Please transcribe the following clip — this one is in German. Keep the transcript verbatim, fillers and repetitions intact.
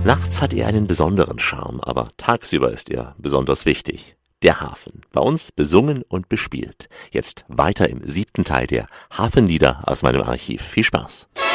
Nachts hat er einen besonderen Charme, aber tagsüber ist er besonders wichtig. Der Hafen, bei uns besungen und bespielt. Jetzt weiter im siebten Teil der Hafenlieder aus meinem Archiv. Viel Spaß!